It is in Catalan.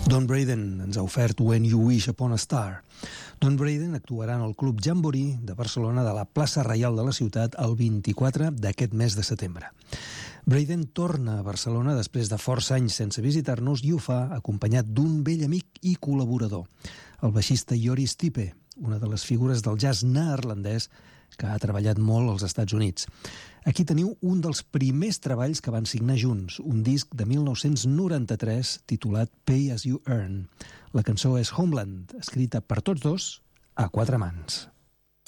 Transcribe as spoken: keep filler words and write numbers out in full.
Don Braden ens ha ofert When You Wish Upon a Star. Don Braden actuarà en el Club Jamboree de Barcelona de la plaça Reial de la ciutat el vint-i-quatre d'aquest mes de setembre. Braden torna a Barcelona després de força anys sense visitar-nos i ho fa acompanyat d'un vell amic i col·laborador, el baixista Joris Stipe, una de les figures del jazz neerlandès que ha treballat molt als Estats Units. Aquí teniu un dels primers treballs que van signar junts, un disc de mil nou-cents noranta-tres titulat Pay As You Earn. La cançó és Homeland, escrita per tots dos a quatre mans.